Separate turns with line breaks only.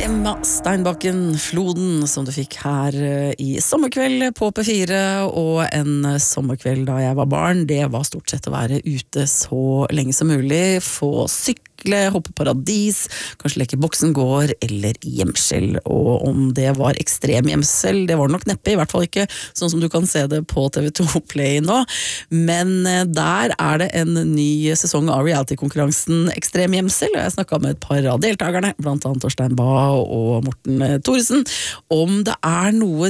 Emma Steinbakken, Floden, som du fikk her i sommerkveld på P4, og en sommerkveld da jeg var barn, det var stort sett å være ute så lenge som mulig, få sykle, hoppe paradis, kanskje leke boksen går, eller gjemsel. Og om det var ekstrem gjemsel, det var det nok neppe, i hvert fall ikke sånn som du kan se det på TV2 Play nå, men der er det en ny sesong av reality-konkurransen Ekstrem gjemsel, og jeg snakket med et par av deltakerne, blant annet Torstein Bae og Morten Thoresen, om det er noe